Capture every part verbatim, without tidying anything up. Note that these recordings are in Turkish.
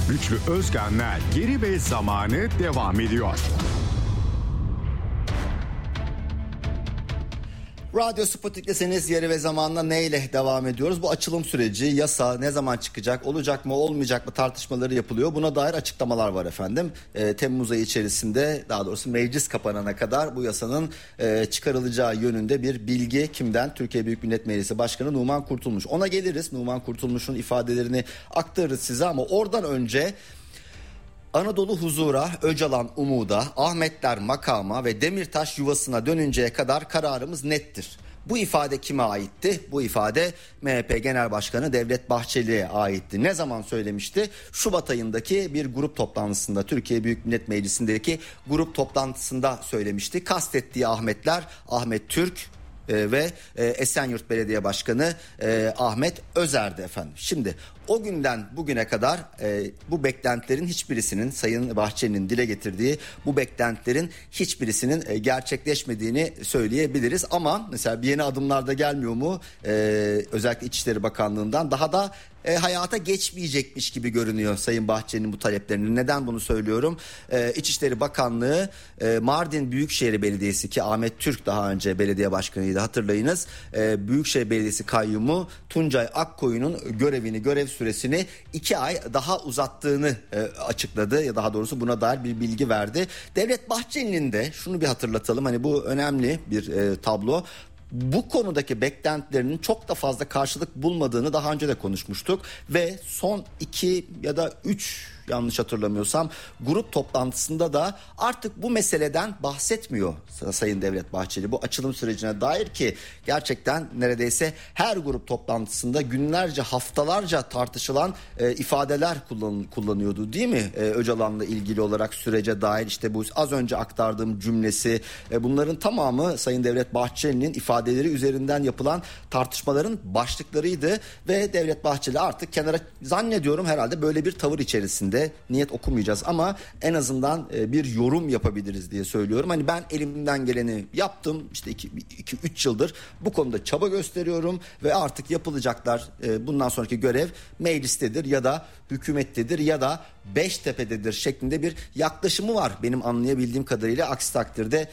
Güçlü Özkan'la Geri ve Zamanı devam ediyor. Radyo Sputnik'tesiniz. Yeri ve zamanla neyle devam ediyoruz? Bu açılım süreci, yasa ne zaman çıkacak, olacak mı olmayacak mı tartışmaları yapılıyor. Buna dair açıklamalar var efendim. E, Temmuz ayı içerisinde, daha doğrusu meclis kapanana kadar bu yasanın e, çıkarılacağı yönünde bir bilgi kimden? Türkiye Büyük Millet Meclisi Başkanı Numan Kurtulmuş. Ona geliriz. Numan Kurtulmuş'un ifadelerini aktarırız size ama oradan önce Anadolu huzura, Öcalan umuda, Ahmetler makama ve Demirtaş yuvasına dönünceye kadar kararımız nettir. Bu ifade kime aitti? Bu ifade M H P Genel Başkanı Devlet Bahçeli'ye aitti. Ne zaman söylemişti? Şubat ayındaki bir grup toplantısında, Türkiye Büyük Millet Meclisi'ndeki grup toplantısında söylemişti. Kastettiği Ahmetler Ahmet Türk e, ve e, Esenyurt Belediye Başkanı e, Ahmet Özer'di efendim. Şimdi o günden bugüne kadar e, bu beklentilerin hiçbirisinin, Sayın Bahçeli'nin dile getirdiği bu beklentilerin hiçbirisinin e, gerçekleşmediğini söyleyebiliriz. Ama mesela bir yeni adımlar da gelmiyor mu? E, özellikle İçişleri Bakanlığı'ndan daha da e, hayata geçmeyecekmiş gibi görünüyor Sayın Bahçeli'nin bu taleplerini. Neden bunu söylüyorum? E, İçişleri Bakanlığı e, Mardin Büyükşehir Belediyesi, ki Ahmet Türk daha önce belediye başkanıydı hatırlayınız. E, Büyükşehir Belediyesi kayyumu Tuncay Akkoyun'un görevini, görev süresini iki ay daha uzattığını e, açıkladı, ya daha doğrusu buna dair bir bilgi verdi. Devlet Bahçeli'nin de şunu bir hatırlatalım, hani bu önemli bir e, tablo. Bu konudaki beklentilerinin çok da fazla karşılık bulmadığını daha önce de konuşmuştuk ve son iki ya da üç, yanlış hatırlamıyorsam, grup toplantısında da artık bu meseleden bahsetmiyor Sayın Devlet Bahçeli. Bu açılım sürecine dair, ki gerçekten neredeyse her grup toplantısında günlerce, haftalarca tartışılan e, ifadeler kullan, kullanıyordu değil mi? E, Öcalan'la ilgili olarak sürece dair, işte bu az önce aktardığım cümlesi, e, bunların tamamı Sayın Devlet Bahçeli'nin ifadeleri üzerinden yapılan tartışmaların başlıklarıydı ve Devlet Bahçeli artık kenara, zannediyorum herhalde böyle bir tavır içerisinde. Niyet okumayacağız ama en azından bir yorum yapabiliriz diye söylüyorum. Hani ben elimden geleni yaptım, işte iki üç yıldır bu konuda çaba gösteriyorum ve artık yapılacaklar, bundan sonraki görev meclistedir ya da hükümettedir ya da Beştepe'dedir şeklinde bir yaklaşımı var benim anlayabildiğim kadarıyla. Aksi takdirde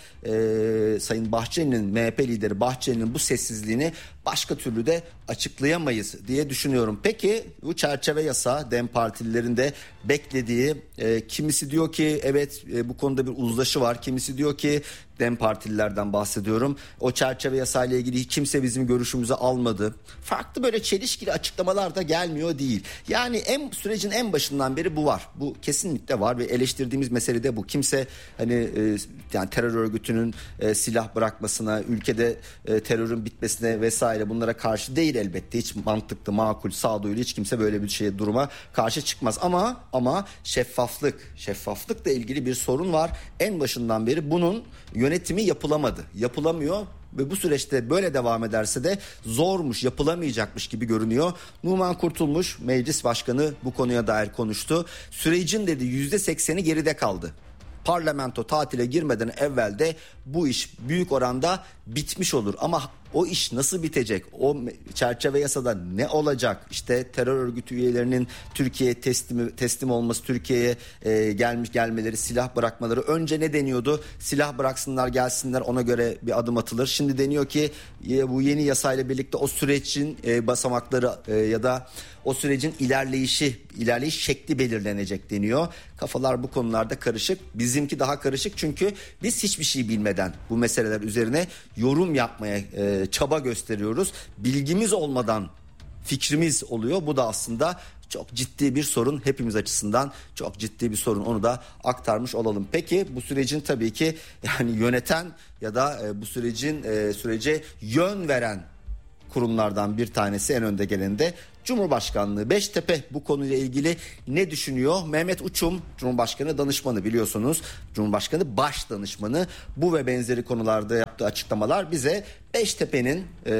e, Sayın Bahçeli'nin, M H P lideri Bahçeli'nin bu sessizliğini başka türlü de açıklayamayız diye düşünüyorum. Peki bu çerçeve yasa, DEM partililerin de beklediği, e, kimisi diyor ki evet e, bu konuda bir uzlaşı var, kimisi diyor ki, DEM partililerden bahsediyorum, o çerçeve yasayla ilgili kimse bizim görüşümüzü almadı. Farklı böyle çelişkili açıklamalar da gelmiyor değil. Yani en, sürecin en başından beri bu var. Bu kesinlikle var ve eleştirdiğimiz mesele de bu. Kimse hani e, yani terör örgütünün e, silah bırakmasına, ülkede e, terörün bitmesine vesaire, bunlara karşı değil elbette. Hiç mantıklı, makul, sağduyulu hiç kimse böyle bir şeye, duruma karşı çıkmaz. Ama ama şeffaflık, şeffaflıkla ilgili bir sorun var. En başından beri bunun yönetimi yapılamadı. Yapılamıyor ve bu süreçte böyle devam ederse de zormuş, yapılamayacakmış gibi görünüyor. Numan Kurtulmuş, meclis başkanı, bu konuya dair konuştu. Sürecin dedi yüzde sekseni geride kaldı. Parlamento tatile girmeden evvel de bu iş büyük oranda bitmiş olur. Ama o iş nasıl bitecek? O çerçeve yasada ne olacak? İşte terör örgütü üyelerinin Türkiye'ye teslim teslim olması, Türkiye'ye e, gelmiş gelmeleri, silah bırakmaları. Önce ne deniyordu? Silah bıraksınlar, gelsinler, ona göre bir adım atılır. Şimdi deniyor ki e, bu yeni yasayla birlikte o sürecin e, basamakları e, ya da o sürecin ilerleyişi, ilerleyiş şekli belirlenecek deniyor. Kafalar bu konularda karışık. Bizimki daha karışık çünkü biz hiçbir şey bilmeden bu meseleler üzerine yorum yapmaya e, çaba gösteriyoruz. Bilgimiz olmadan fikrimiz oluyor. Bu da aslında çok ciddi bir sorun, hepimiz açısından çok ciddi bir sorun. Onu da aktarmış olalım. Peki bu sürecin tabii ki yani yöneten ya da e, bu sürecin e, sürece yön veren kurumlardan bir tanesi, en önde gelen de Cumhurbaşkanlığı. Beştepe bu konuyla ilgili ne düşünüyor? Mehmet Uçum, Cumhurbaşkanı danışmanı, biliyorsunuz. Cumhurbaşkanı baş danışmanı. Bu ve benzeri konularda yaptığı açıklamalar bize Beştepe'nin e,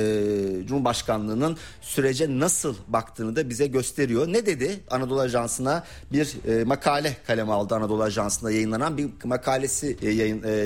Cumhurbaşkanlığının sürece nasıl baktığını da bize gösteriyor. Ne dedi? Anadolu Ajansı'na bir e, makale kaleme aldı. Anadolu Ajansı'nda yayınlanan bir makalesi e, yayın e,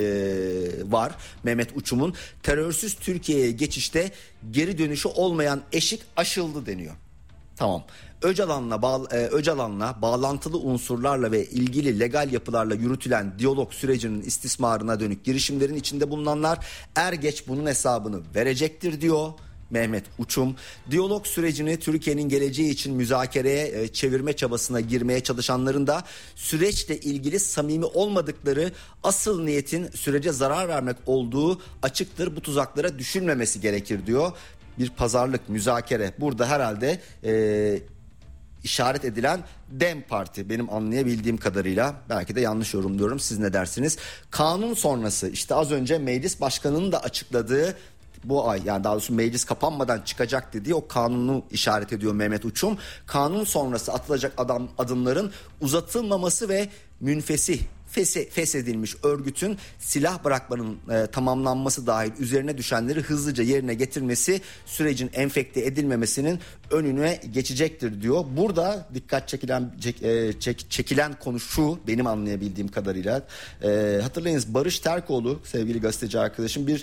var. Mehmet Uçum'un terörsüz Türkiye'ye geçişte geri dönüşü olmayan eşik aşıldı deniyor. Tamam. Öcalan'la, bağ, e, Öcalan'la bağlantılı unsurlarla ve ilgili legal yapılarla yürütülen diyalog sürecinin istismarına dönük girişimlerin içinde bulunanlar er geç bunun hesabını verecektir diyor Mehmet Uçum. Diyalog sürecini Türkiye'nin geleceği için müzakereye çevirme çabasına girmeye çalışanların da süreçle ilgili samimi olmadıkları, asıl niyetin sürece zarar vermek olduğu açıktır. Bu tuzaklara düşülmemesi gerekir diyor. Bir pazarlık, müzakere burada herhalde e, işaret edilen Dem Parti, benim anlayabildiğim kadarıyla. Belki de yanlış yorumluyorum, siz ne dersiniz? Kanun sonrası, işte az önce meclis başkanının da açıkladığı bu ay, yani daha doğrusu meclis kapanmadan çıkacak dediği o kanunu işaret ediyor Mehmet Uçum. Kanun sonrası atılacak adam, adımların uzatılmaması ve münfesih feshedilmiş örgütün silah bırakmanın e, tamamlanması dahil üzerine düşenleri hızlıca yerine getirmesi sürecin enfekte edilmemesinin önüne geçecektir diyor. Burada dikkat çekilen çek, e, çek, çekilen konu şu, benim anlayabildiğim kadarıyla. E, hatırlayınız, Barış Terkoğlu, sevgili gazeteci arkadaşım, bir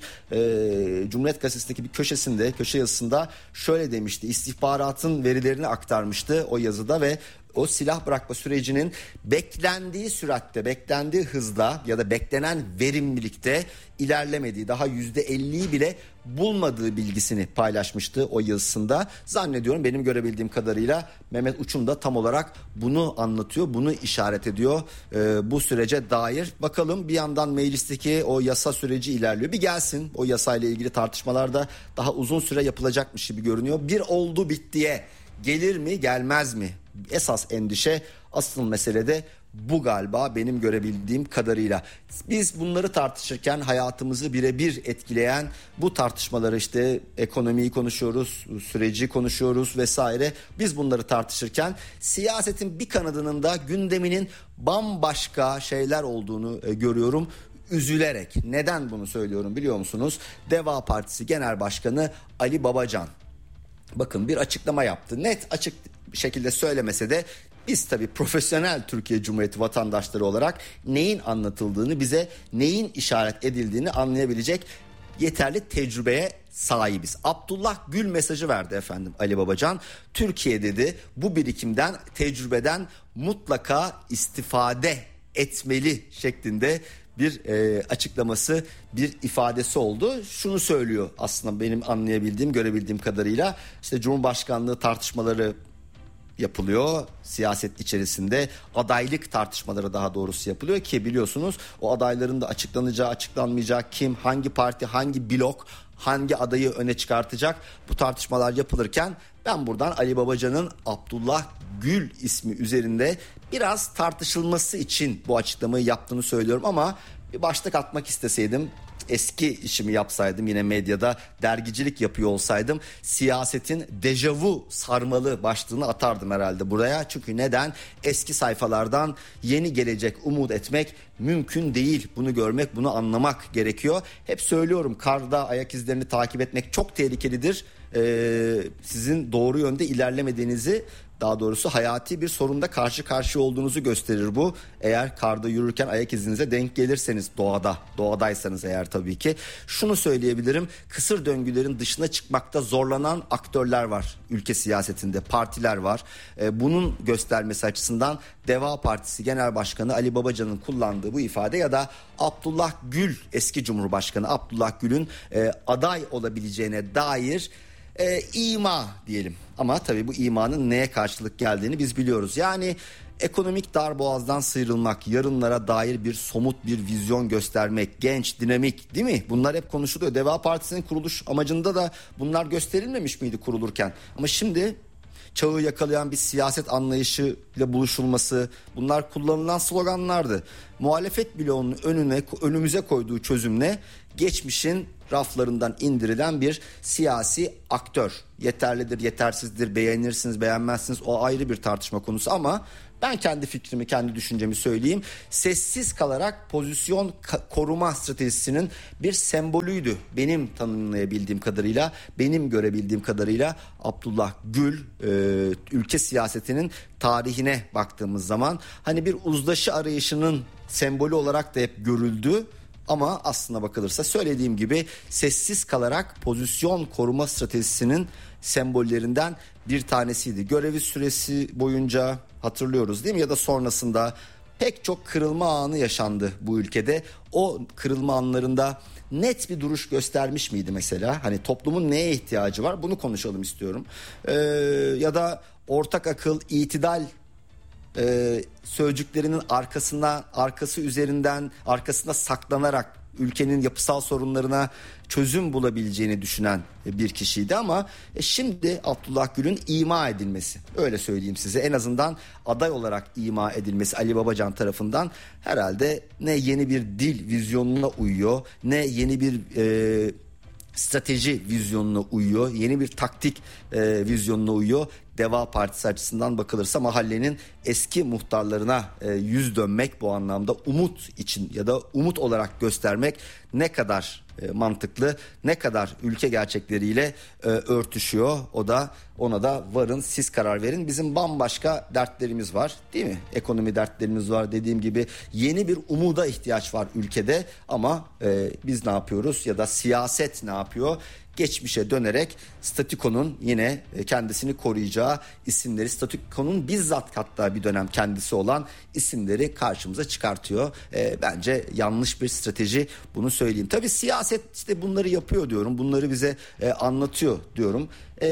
e, Cumhuriyet Gazetesi'ndeki bir köşesinde, köşe yazısında şöyle demişti. İstihbaratın verilerini aktarmıştı o yazıda ve o silah bırakma sürecinin beklendiği süratte, beklendiği hızda ya da beklenen verimlilikte ilerlemediği, daha yüzde elliyi bile bulmadığı bilgisini paylaşmıştı o yazısında. Zannediyorum benim görebildiğim kadarıyla Mehmet Uçum da tam olarak bunu anlatıyor, bunu işaret ediyor e, bu sürece dair. Bakalım, bir yandan meclisteki o yasa süreci ilerliyor. Bir gelsin, o yasayla ilgili tartışmalarda daha uzun süre yapılacakmış gibi görünüyor. Bir oldu bittiye gelir mi, gelmez mi? Esas endişe, asıl mesele de bu galiba benim görebildiğim kadarıyla. Biz bunları tartışırken hayatımızı birebir etkileyen bu tartışmaları, işte ekonomiyi konuşuyoruz, süreci konuşuyoruz vesaire. Biz bunları tartışırken siyasetin bir kanadının da gündeminin bambaşka şeyler olduğunu görüyorum. Üzülerek. Neden bunu söylüyorum biliyor musunuz? Deva Partisi Genel Başkanı Ali Babacan, bakın, bir açıklama yaptı. Net, açık bir şekilde söylemese de biz tabii profesyonel Türkiye Cumhuriyeti vatandaşları olarak neyin anlatıldığını, bize neyin işaret edildiğini anlayabilecek yeterli tecrübeye sahibiz. Abdullah Gül mesajı verdi efendim Ali Babacan. Türkiye dedi, bu birikimden, tecrübeden mutlaka istifade etmeli şeklinde bir e, açıklaması, bir ifadesi oldu. Şunu söylüyor aslında benim anlayabildiğim, görebildiğim kadarıyla. İşte Cumhurbaşkanlığı tartışmaları yapılıyor siyaset içerisinde, adaylık tartışmaları daha doğrusu yapılıyor ki biliyorsunuz o adayların da açıklanacağı, açıklanmayacağı, kim, hangi parti, hangi blok hangi adayı öne çıkartacak, bu tartışmalar yapılırken ben buradan Ali Babacan'ın Abdullah Gül ismi üzerinde biraz tartışılması için bu açıklamayı yaptığını söylüyorum. Ama bir başlık atmak isteseydim, eski işimi yapsaydım, yine medyada dergicilik yapıyor olsaydım, siyasetin dejavu sarmalı başlığını atardım herhalde buraya. Çünkü neden? Eski sayfalardan yeni gelecek umut etmek mümkün değil. Bunu görmek, bunu anlamak gerekiyor. Hep söylüyorum, karda ayak izlerini takip etmek çok tehlikelidir. Ee, sizin doğru yönde ilerlemediğinizi, daha doğrusu hayati bir sorunda karşı karşıya olduğunuzu gösterir bu. Eğer karda yürürken ayak izinize denk gelirseniz, doğada, doğadaysanız eğer tabii ki. Şunu söyleyebilirim, kısır döngülerin dışına çıkmakta zorlanan aktörler var ülke siyasetinde, partiler var. Ee, bunun göstermesi açısından Deva Partisi Genel Başkanı Ali Babacan'ın kullandığı bu ifade ya da Abdullah Gül, eski Cumhurbaşkanı Abdullah Gül'ün e, aday olabileceğine dair E, ima diyelim. Ama tabii bu imanın neye karşılık geldiğini biz biliyoruz. Yani ekonomik darboğazdan sıyrılmak, yarınlara dair bir somut bir vizyon göstermek, genç, dinamik, değil mi? Bunlar hep konuşuluyor. Deva Partisi'nin kuruluş amacında da bunlar gösterilmemiş miydi kurulurken? Ama şimdi çağı yakalayan bir siyaset anlayışıyla buluşulması, bunlar kullanılan sloganlardı. Muhalefet bloğunun önüne, önümüze koyduğu çözümle geçmişin raflarından indirilen bir siyasi aktör. Yeterlidir, yetersizdir, beğenirsiniz, beğenmezsiniz, o ayrı bir tartışma konusu ama ben kendi fikrimi, kendi düşüncemi söyleyeyim. Sessiz kalarak pozisyon koruma stratejisinin bir sembolüydü. Benim tanımlayabildiğim kadarıyla, benim görebildiğim kadarıyla Abdullah Gül, e, ülke siyasetinin tarihine baktığımız zaman hani bir uzlaşı arayışının sembolü olarak da hep görüldü. Ama aslına bakılırsa söylediğim gibi sessiz kalarak pozisyon koruma stratejisinin sembollerinden bir tanesiydi. Görevi süresi boyunca hatırlıyoruz değil mi? Ya da sonrasında pek çok kırılma anı yaşandı bu ülkede. O kırılma anlarında net bir duruş göstermiş miydi mesela? Hani toplumun neye ihtiyacı var? Bunu konuşalım istiyorum. Ee, ya da ortak akıl, itidal e, sözcüklerinin arkasına, arkası üzerinden, arkasına saklanarak ülkenin yapısal sorunlarına çözüm bulabileceğini düşünen bir kişiydi ama şimdi Abdullah Gül'ün ima edilmesi, öyle söyleyeyim size, en azından aday olarak ima edilmesi Ali Babacan tarafından herhalde ne yeni bir dil vizyonuna uyuyor, ne yeni bir e, strateji vizyonuna uyuyor, yeni bir taktik e, vizyonuna uyuyor. Deva Partisi açısından bakılırsa mahallenin eski muhtarlarına e, yüz dönmek, bu anlamda umut için ya da umut olarak göstermek ne kadar e, mantıklı, ne kadar ülke gerçekleriyle e, örtüşüyor, o da ona da varın siz karar verin. Bizim bambaşka dertlerimiz var değil mi? Ekonomi dertlerimiz var, dediğim gibi yeni bir umuda ihtiyaç var ülkede ama e, biz ne yapıyoruz ya da siyaset ne yapıyor? Geçmişe dönerek statükonun yine kendisini koruyacağı isimleri, statükonun bizzat hatta bir dönem kendisi olan isimleri karşımıza çıkartıyor. E, bence yanlış bir strateji, bunu söyleyeyim. Tabii siyaset işte bunları yapıyor diyorum, bunları bize e, anlatıyor diyorum. E,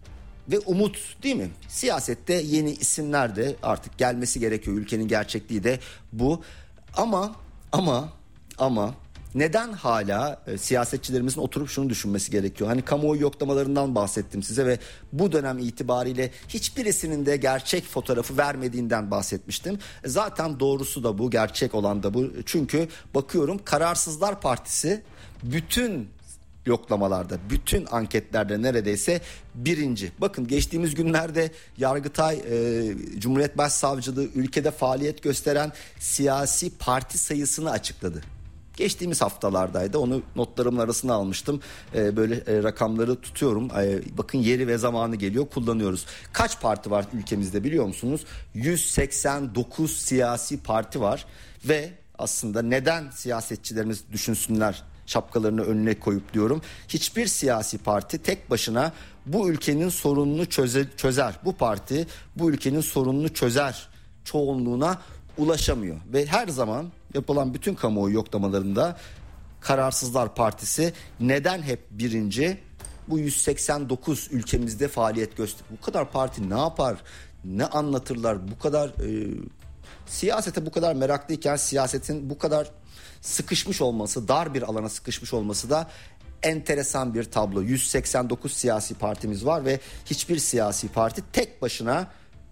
ve umut değil mi? Siyasette yeni isimler de artık gelmesi gerekiyor. Ülkenin gerçekliği de bu. Ama ama ama neden hala e, siyasetçilerimizin oturup şunu düşünmesi gerekiyor? Hani kamuoyu yoklamalarından bahsettim size ve bu dönem itibariyle hiçbirisinin de gerçek fotoğrafı vermediğinden bahsetmiştim. E, zaten doğrusu da bu, gerçek olan da bu. Çünkü bakıyorum Kararsızlar Partisi bütün yoklamalarda, bütün anketlerde neredeyse birinci. Bakın geçtiğimiz günlerde Yargıtay e, Cumhuriyet Başsavcılığı ülkede faaliyet gösteren siyasi parti sayısını açıkladı. Geçtiğimiz haftalardaydı, onu notlarımın arasına almıştım. Ee, böyle e, rakamları tutuyorum. Ee, bakın yeri ve zamanı geliyor, kullanıyoruz. Kaç parti var ülkemizde biliyor musunuz? yüz seksen dokuz siyasi parti var ve aslında neden siyasetçilerimiz düşünsünler, şapkalarını önüne koyup diyorum. Hiçbir siyasi parti tek başına bu ülkenin sorununu çöze, çözer. Bu parti bu ülkenin sorununu çözer çoğunluğuna ulaşamıyor ve her zaman yapılan bütün kamuoyu yoklamalarında Kararsızlar Partisi neden hep birinci? Bu yüz seksen dokuz ülkemizde faaliyet gösteriyor. Bu kadar parti ne yapar? Ne anlatırlar? Bu kadar e, siyasete bu kadar meraklıyken siyasetin bu kadar sıkışmış olması, dar bir alana sıkışmış olması da enteresan bir tablo. yüz seksen dokuz siyasi partimiz var ve hiçbir siyasi parti tek başına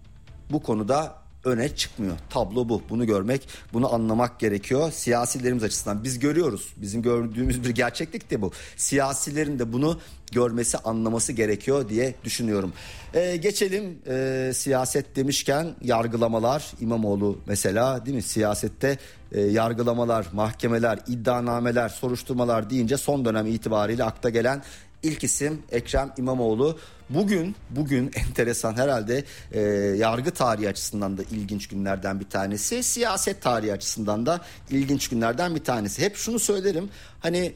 bu konuda öne çıkmıyor. Tablo bu. Bunu görmek, bunu anlamak gerekiyor. Siyasilerimiz açısından biz görüyoruz. Bizim gördüğümüz bir gerçeklik de bu. Siyasilerin de bunu görmesi, anlaması gerekiyor diye düşünüyorum. Ee, geçelim e, siyaset demişken yargılamalar, İmamoğlu mesela değil mi? Siyasette e, yargılamalar, mahkemeler, iddianameler, soruşturmalar deyince son dönem itibariyle akla gelen İlk isim Ekrem İmamoğlu. Bugün bugün enteresan herhalde e, yargı tarihi açısından da ilginç günlerden bir tanesi. Siyaset tarihi açısından da ilginç günlerden bir tanesi. Hep şunu söylerim, hani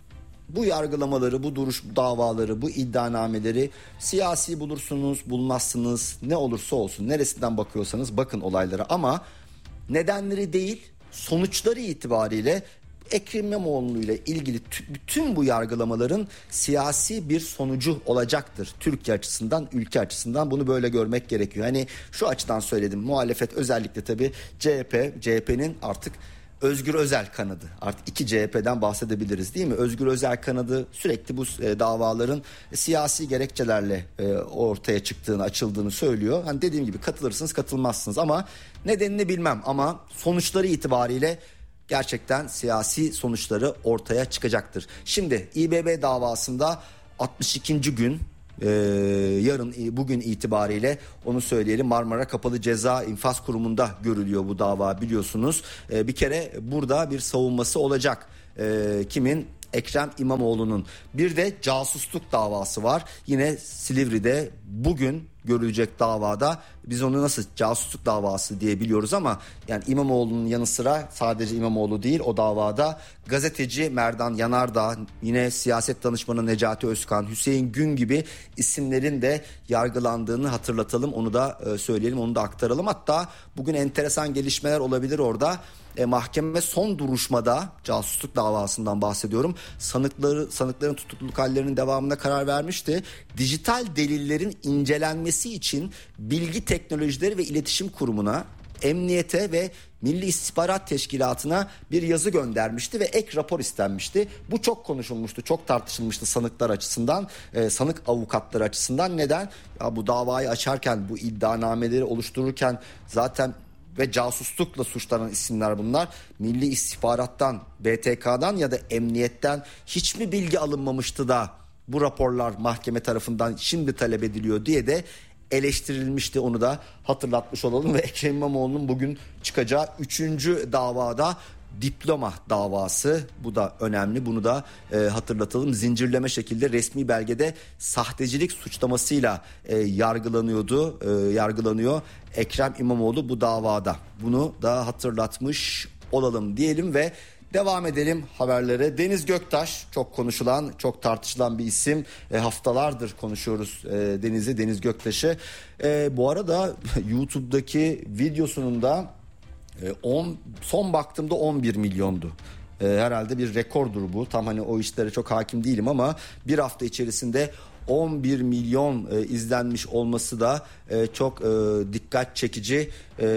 bu yargılamaları, bu duruş davaları, bu iddianameleri siyasi bulursunuz, bulmazsınız, ne olursa olsun, neresinden bakıyorsanız bakın olaylara, ama nedenleri değil sonuçları itibariyle Ekrem İmamoğlu ile ilgili bütün bu yargılamaların siyasi bir sonucu olacaktır. Türkiye açısından, ülke açısından bunu böyle görmek gerekiyor. Hani şu açıdan söyledim, muhalefet özellikle tabii C H P, C H P'nin artık Özgür Özel kanadı. Artık iki C H P'den bahsedebiliriz değil mi? Özgür Özel kanadı sürekli bu e, davaların siyasi gerekçelerle e, ortaya çıktığını, açıldığını söylüyor. Hani dediğim gibi katılırsınız, katılmazsınız ama nedenini bilmem, ama sonuçları itibariyle gerçekten siyasi sonuçları ortaya çıkacaktır. Şimdi İ B B davasında altmış ikinci gün, e, yarın bugün itibariyle onu söyleyelim, Marmara Kapalı Ceza İnfaz Kurumu'nda görülüyor bu dava, biliyorsunuz. E, bir kere burada bir savunması olacak. E, kimin? Ekrem İmamoğlu'nun. Bir de casusluk davası var. Yine Silivri'de bugün görülecek davada. Biz onu nasıl casusluk davası diye biliyoruz ama yani İmamoğlu'nun yanı sıra sadece İmamoğlu değil, o davada gazeteci Merdan Yanardağ, yine siyaset danışmanı Necati Özkan, Hüseyin Gün gibi isimlerin de yargılandığını hatırlatalım. Onu da söyleyelim, onu da aktaralım. Hatta bugün enteresan gelişmeler olabilir orada. E, mahkeme son duruşmada, casusluk davasından bahsediyorum, sanıkları sanıkların tutukluluk hallerinin devamına karar vermişti. Dijital delillerin incelenmesi için Bilgi Teknolojileri ve İletişim Kurumu'na, Emniyete ve Milli İstihbarat Teşkilatı'na bir yazı göndermişti ve ek rapor istenmişti. Bu çok konuşulmuştu, çok tartışılmıştı sanıklar açısından, e, sanık avukatları açısından. Neden? Ya bu davayı açarken, bu iddianameleri oluştururken zaten ve casuslukla suçlanan isimler bunlar. Milli İstihbarat'tan, B T K'dan ya da emniyetten hiç mi bilgi alınmamıştı da bu raporlar mahkeme tarafından şimdi talep ediliyor diye de eleştirilmişti. Onu da hatırlatmış olalım ve Ekrem İmamoğlu'nun bugün çıkacağı üçüncü davada diploma davası, bu da önemli, bunu da e, hatırlatalım. Zincirleme şekilde resmi belgede sahtecilik suçlamasıyla e, yargılanıyordu, e, yargılanıyor Ekrem İmamoğlu bu davada. Bunu da hatırlatmış olalım diyelim ve devam edelim haberlere. Deniz Göktaş, çok konuşulan, çok tartışılan bir isim. E, haftalardır konuşuyoruz e, Deniz'i, Deniz Göktaş'ı. E, bu arada YouTube'daki videosunun da on, son baktığımda on bir milyondu. E, herhalde bir rekordur bu. Tam hani o işlere çok hakim değilim ama bir hafta içerisinde on bir milyon e, izlenmiş olması da e, çok e, dikkat çekici. E,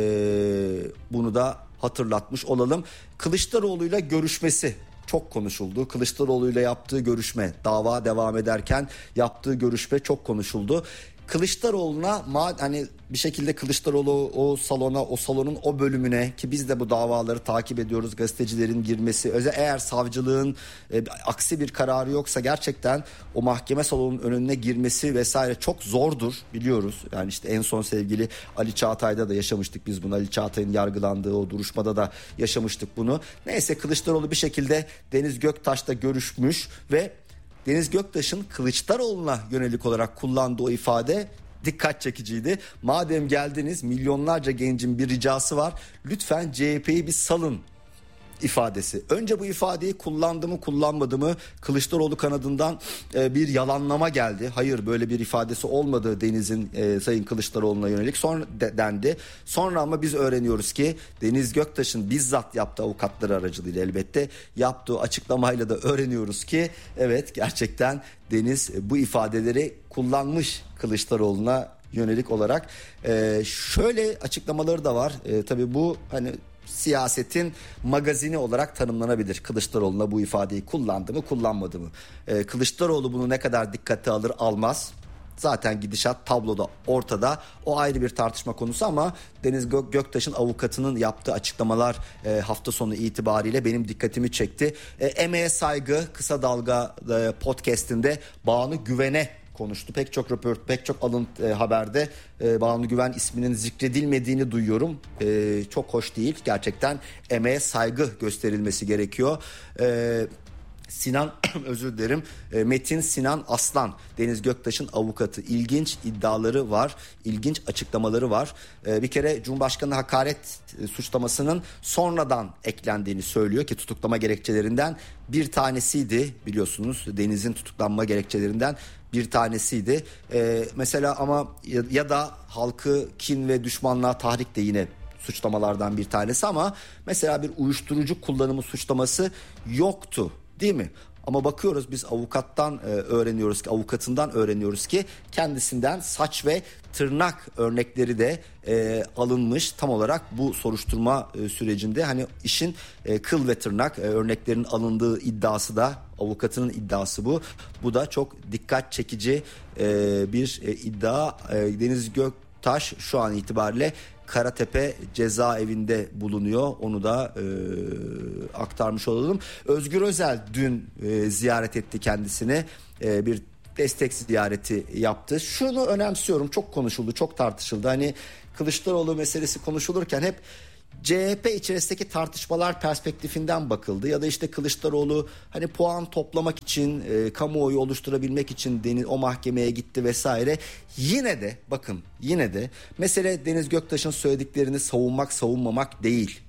bunu da hatırlatmış olalım. Kılıçdaroğlu'yla görüşmesi çok konuşuldu. Kılıçdaroğlu'yla yaptığı görüşme, dava devam ederken yaptığı görüşme çok konuşuldu. Kılıçdaroğlu'na hani bir şekilde Kılıçdaroğlu o salona, o salonun o bölümüne, ki biz de bu davaları takip ediyoruz, gazetecilerin girmesi, özel eğer savcılığın e, aksi bir kararı yoksa gerçekten o mahkeme salonunun önüne girmesi vesaire çok zordur, biliyoruz. Yani işte en son sevgili Ali Çağatay'da da yaşamıştık biz bunu. Ali Çağatay'ın yargılandığı o duruşmada da yaşamıştık bunu. Neyse, Kılıçdaroğlu bir şekilde Deniz Göktaş'la görüşmüş ve Deniz Göktaş'ın Kılıçdaroğlu'na yönelik olarak kullandığı o ifade dikkat çekiciydi. Madem geldiniz, milyonlarca gencin bir ricası var, lütfen C H P'yi bir salın ifadesi. Önce bu ifadeyi kullandı mı kullanmadı mı Kılıçdaroğlu kanadından e, bir yalanlama geldi. Hayır, böyle bir ifadesi olmadı Deniz'in e, Sayın Kılıçdaroğlu'na yönelik sonra de, dendi. Sonra ama biz öğreniyoruz ki Deniz Göktaş'ın bizzat yaptığı, avukatları aracılığıyla elbette yaptığı açıklamayla da öğreniyoruz ki evet, gerçekten Deniz bu ifadeleri kullanmış Kılıçdaroğlu'na yönelik olarak. E, şöyle açıklamaları da var. E, tabii bu hani siyasetin magazini olarak tanımlanabilir. Kılıçdaroğlu'na bu ifadeyi kullandı mı kullanmadı mı? Ee, Kılıçdaroğlu bunu ne kadar dikkate alır almaz. Zaten gidişat tabloda ortada. O ayrı bir tartışma konusu ama Deniz Gök- Göktaş'ın avukatının yaptığı açıklamalar e, hafta sonu itibariyle benim dikkatimi çekti. E, Emeğe Saygı Kısa Dalga e, podcast'inde Banu Güven'e konuştu. Pek çok röport, pek çok alın e, haberde e, Banu Güven isminin zikredilmediğini duyuyorum. E, çok hoş değil. Gerçekten emeğe saygı gösterilmesi gerekiyor. E, Sinan özür dilerim. E, Metin Sinan Aslan, Deniz Göktaş'ın avukatı. İlginç iddiaları var. İlginç açıklamaları var. E, bir kere Cumhurbaşkanı hakaret e, suçlamasının sonradan eklendiğini söylüyor ki tutuklama gerekçelerinden bir tanesiydi, biliyorsunuz. Deniz'in tutuklanma gerekçelerinden bir tanesiydi. Ee, mesela ama ya, ya da halkı kin ve düşmanlığa tahrik de yine suçlamalardan bir tanesi ama mesela bir uyuşturucu kullanımı suçlaması yoktu, değil mi? Ama bakıyoruz biz avukattan e, öğreniyoruz ki avukatından öğreniyoruz ki kendisinden saç ve tırnak örnekleri de e, alınmış tam olarak bu soruşturma e, sürecinde. Hani işin e, kıl ve tırnak e, örneklerinin alındığı iddiası da avukatının iddiası bu. Bu da çok dikkat çekici e, bir e, iddia. E, Deniz Göktaş şu an itibariyle Karatepe cezaevinde bulunuyor. Onu da e, aktarmış olalım. Özgür Özel dün e, ziyaret etti kendisini. E, bir destek ziyareti yaptı. Şunu önemsiyorum. Çok konuşuldu, çok tartışıldı. Hani Kılıçdaroğlu meselesi konuşulurken hep C H P içerisindeki tartışmalar perspektifinden bakıldı ya da işte Kılıçdaroğlu hani puan toplamak için, e, kamuoyu oluşturabilmek için Deniz, o mahkemeye gitti vesaire. Yine de bakın yine de mesele Deniz Göktaş'ın söylediklerini savunmak savunmamak değil.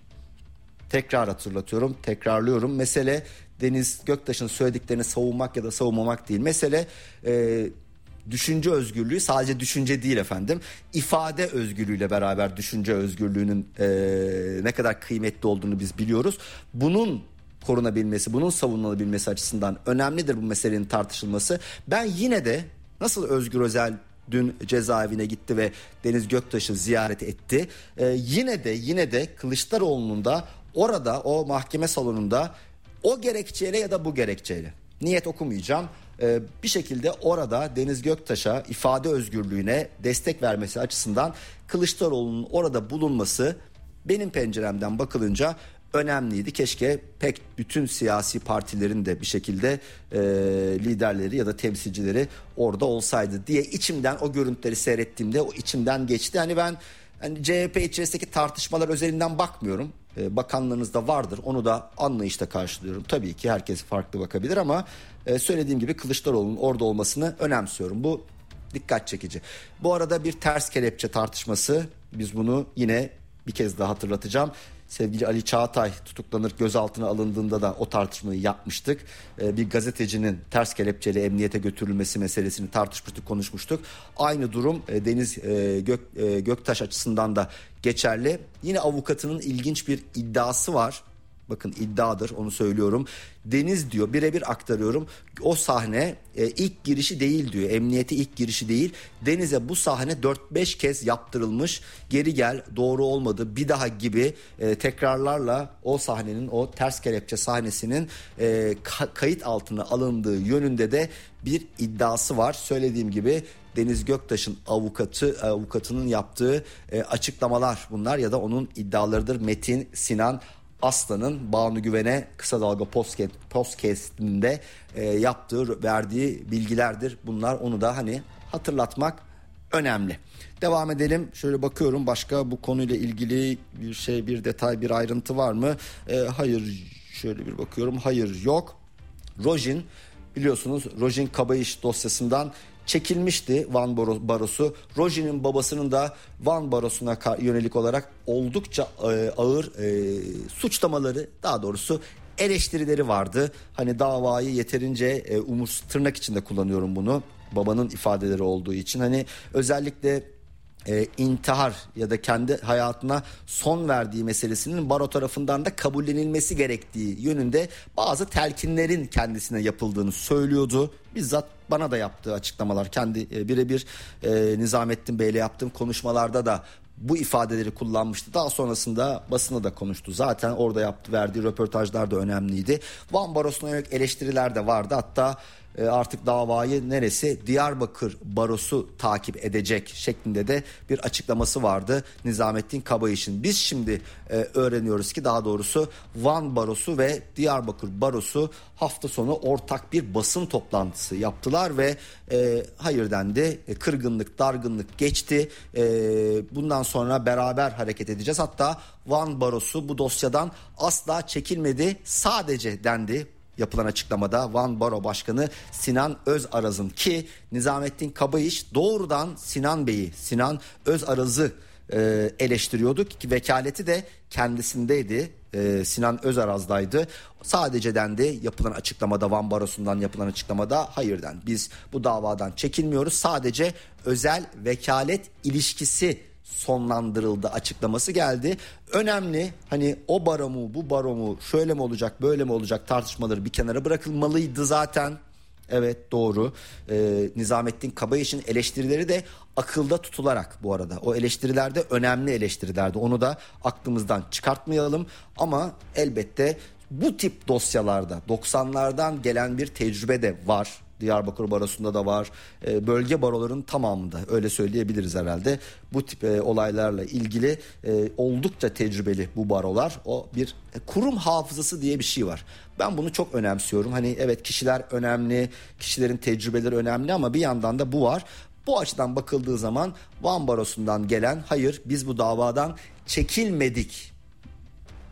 Tekrar hatırlatıyorum, tekrarlıyorum. Mesele Deniz Göktaş'ın söylediklerini savunmak ya da savunmamak değil. Mesele e, düşünce özgürlüğü, sadece düşünce değil efendim. İfade özgürlüğüyle beraber düşünce özgürlüğünün e, ne kadar kıymetli olduğunu biz biliyoruz. Bunun korunabilmesi, bunun savunulabilmesi açısından önemlidir bu meselenin tartışılması. Ben yine de nasıl Özgür Özel dün cezaevine gitti ve Deniz Göktaş'ı ziyaret etti. E, yine de yine de Kılıçdaroğlu'nun da orada o mahkeme salonunda o gerekçeyle ya da bu gerekçeyle, niyet okumayacağım, ee, bir şekilde orada Deniz Göktaş'a ifade özgürlüğüne destek vermesi açısından Kılıçdaroğlu'nun orada bulunması benim penceremden bakılınca önemliydi. Keşke pek bütün siyasi partilerin de bir şekilde e, liderleri ya da temsilcileri orada olsaydı diye içimden o görüntüleri seyrettiğimde o içimden geçti. Hani ben hani C H P içerisindeki tartışmalar özelinden bakmıyorum. E, bakanlarınız da vardır. Onu da anlayışla karşılıyorum. Tabii ki herkes farklı bakabilir ama e, söylediğim gibi Kılıçdaroğlu'nun orada olmasını önemsiyorum. Bu dikkat çekici. Bu arada bir ters kelepçe tartışması. Biz bunu yine bir kez daha hatırlatacağım. Sevgili Ali Çağatay tutuklanır gözaltına alındığında da o tartışmayı yapmıştık. Ee, bir gazetecinin ters kelepçeyle emniyete götürülmesi meselesini tartışmıştık, konuşmuştuk. Aynı durum e, Deniz e, Gök, e, Göktaş açısından da geçerli. Yine avukatının ilginç bir iddiası var. Bakın iddiadır, onu söylüyorum. Deniz diyor, birebir aktarıyorum. O sahne e, ilk girişi değil diyor. Emniyete ilk girişi değil. Deniz'e bu sahne dört beş kez yaptırılmış. Geri gel, doğru olmadı, bir daha gibi e, tekrarlarla o sahnenin, o ters kelepçe sahnesinin e, ka- kayıt altına alındığı yönünde de bir iddiası var. Söylediğim gibi Deniz Göktaş'ın avukatı avukatının yaptığı e, açıklamalar bunlar ya da onun iddialarıdır. Metin Sinan Aslan'ın Banu Güven'e Kısa Dalga Podcast'inde e, yaptığı, verdiği bilgilerdir. Bunlar, onu da hani hatırlatmak önemli. Devam edelim. Şöyle bakıyorum, başka bu konuyla ilgili bir şey, bir detay, bir ayrıntı var mı? E, hayır, şöyle bir bakıyorum. Hayır, yok. Rojin, biliyorsunuz Rojin Kabayış dosyasından çekilmişti Van Barosu. Rojin'in babasının da Van Barosu'na yönelik olarak oldukça e, ağır e, suçlamaları, daha doğrusu eleştirileri vardı. Hani davayı yeterince e, umurs tırnak içinde kullanıyorum bunu, babanın ifadeleri olduğu için. Hani özellikle e, intihar ya da kendi hayatına son verdiği meselesinin baro tarafından da kabullenilmesi gerektiği yönünde bazı telkinlerin kendisine yapıldığını söylüyordu. Bizzat bana da yaptığı açıklamalar, kendi e, birebir e, Nizamettin Bey'le yaptığım konuşmalarda da bu ifadeleri kullanmıştı. Daha sonrasında basına da konuştu. Zaten orada yaptı, verdiği röportajlar da önemliydi. Van Barosu'na yönelik eleştiriler de vardı. Hatta e, artık davayı neresi, Diyarbakır Barosu takip edecek şeklinde de bir açıklaması vardı Nizamettin Kabayiş'in. Biz şimdi e, öğreniyoruz ki, daha doğrusu Van Barosu ve Diyarbakır Barosu hafta sonu ortak bir basın toplantısı yaptılar ve e, hayır dendi. E, kırgınlık, dargınlık geçti. E, bundan sonra beraber hareket edeceğiz. Hatta Van Barosu bu dosyadan asla çekilmedi, sadece dendi. Yapılan açıklamada Van Baro Başkanı Sinan Özaraz'ın, ki Nizamettin Kabayiş doğrudan Sinan Bey'i, Sinan Özaraz'ı e, eleştiriyordu ki vekaleti de kendisindeydi. E, Sinan Özaraz'daydı. Sadece dendi yapılan açıklamada, Van Barosu'ndan yapılan açıklamada, hayır dendi. Biz bu davadan çekilmiyoruz. Sadece özel vekalet ilişkisi sonlandırıldı açıklaması geldi. Önemli, hani o baro mu, bu baro mu, şöyle mi olacak, böyle mi olacak tartışmaları bir kenara bırakılmalıydı zaten. Evet, doğru. Ee, Nizamettin Kabayiş'in eleştirileri de akılda tutularak, bu arada o eleştiriler de önemli eleştirilerdi. Onu da aklımızdan çıkartmayalım ama elbette bu tip dosyalarda doksanlardan gelen bir tecrübe de var. Diyarbakır Barosu'nda da var. E, bölge baroların tamamında, öyle söyleyebiliriz herhalde. Bu tip e, olaylarla ilgili e, oldukça tecrübeli bu barolar. O bir e, kurum hafızası diye bir şey var. Ben bunu çok önemsiyorum. Hani evet, kişiler önemli, kişilerin tecrübeleri önemli ama bir yandan da bu var. Bu açıdan bakıldığı zaman Van Barosu'ndan gelen hayır, biz bu davadan çekilmedik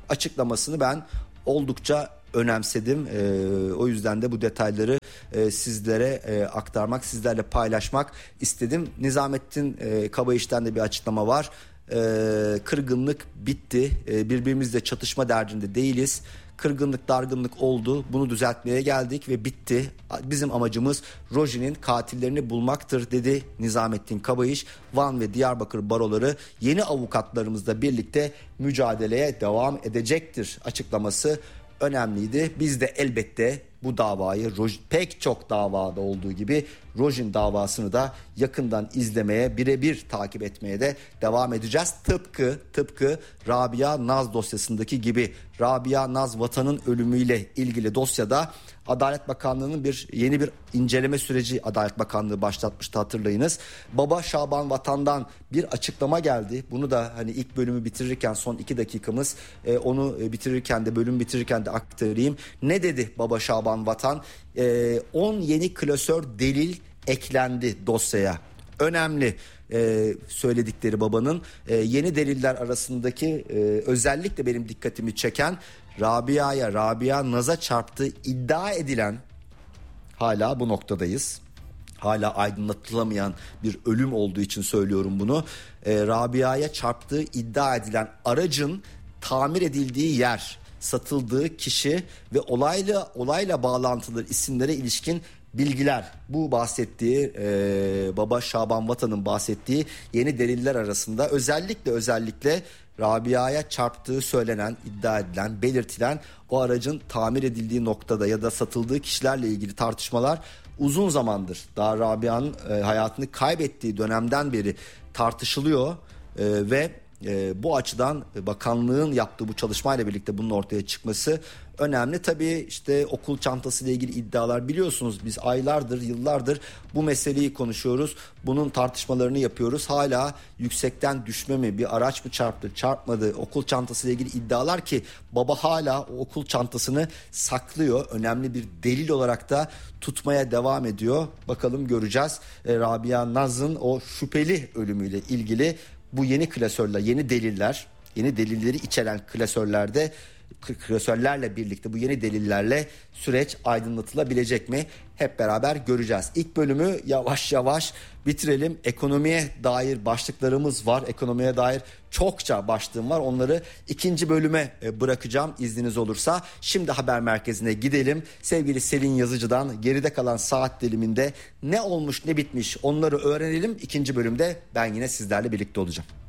açıklamasını ben oldukça önemsedim. Ee, o yüzden de bu detayları e, sizlere e, aktarmak, sizlerle paylaşmak istedim. Nizamettin e, Kabayiş'ten de bir açıklama var. E, kırgınlık bitti. E, birbirimizle çatışma derdinde değiliz. Kırgınlık, dargınlık oldu. Bunu düzeltmeye geldik ve bitti. Bizim amacımız Roji'nin katillerini bulmaktır dedi Nizamettin Kabayiş. Van ve Diyarbakır baroları yeni avukatlarımızla birlikte mücadeleye devam edecektir açıklaması önemliydi. Biz de elbette bu davayı pek çok davada olduğu gibi Rojin davasını da yakından izlemeye, birebir takip etmeye de devam edeceğiz. Tıpkı tıpkı Rabia Naz dosyasındaki gibi. Rabia Naz Vatan'ın ölümüyle ilgili dosyada Adalet Bakanlığı'nın bir yeni bir inceleme süreci Adalet Bakanlığı başlatmıştı, hatırlayınız. Baba Şaban Vatan'dan bir açıklama geldi. Bunu da hani ilk bölümü bitirirken, son iki dakikamız e, onu bitirirken de bölüm bitirirken de aktarayım. Ne dedi Baba Şaban Vatan? E, on yeni klasör delil eklendi dosyaya. Önemli e, söyledikleri babanın. E, yeni deliller arasındaki e, özellikle benim dikkatimi çeken Rabia'ya, Rabia Naz'a çarptığı iddia edilen, hala bu noktadayız, hala aydınlatılamayan bir ölüm olduğu için söylüyorum bunu. E, Rabia'ya çarptığı iddia edilen aracın tamir edildiği yer, satıldığı kişi ve olayla olayla bağlantılı isimlere ilişkin bilgiler, bu bahsettiği e, Baba Şaban Vatan'ın bahsettiği yeni deliller arasında özellikle özellikle Rabia'ya çarptığı söylenen, iddia edilen, belirtilen o aracın tamir edildiği noktada ya da satıldığı kişilerle ilgili tartışmalar uzun zamandır, daha Rabia'nın e, hayatını kaybettiği dönemden beri tartışılıyor e, ve e, bu açıdan bakanlığın yaptığı bu çalışmayla birlikte bunun ortaya çıkması önemli. Tabii işte okul çantası ile ilgili iddialar, biliyorsunuz biz aylardır, yıllardır bu meseleyi konuşuyoruz. Bunun tartışmalarını yapıyoruz. Hala yüksekten düşme mi, bir araç mı çarptı, çarpmadı, okul çantası ile ilgili iddialar ki baba hala o okul çantasını saklıyor. Önemli bir delil olarak da tutmaya devam ediyor. Bakalım, göreceğiz. E, Rabia Naz'ın o şüpheli ölümüyle ilgili bu yeni klasörler, yeni deliller, yeni delilleri içeren klasörlerde, klasörlerle birlikte bu yeni delillerle süreç aydınlatılabilecek mi? Hep beraber göreceğiz. İlk bölümü yavaş yavaş bitirelim. Ekonomiye dair başlıklarımız var. Ekonomiye dair çokça başlığım var. Onları ikinci bölüme bırakacağım izniniz olursa. Şimdi haber merkezine gidelim. Sevgili Selin Yazıcı'dan geride kalan saat diliminde ne olmuş ne bitmiş onları öğrenelim. İkinci bölümde ben yine sizlerle birlikte olacağım.